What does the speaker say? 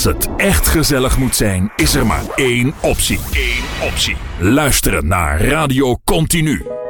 Als het echt gezellig moet zijn, is er maar één optie. Luisteren naar Radio Continu.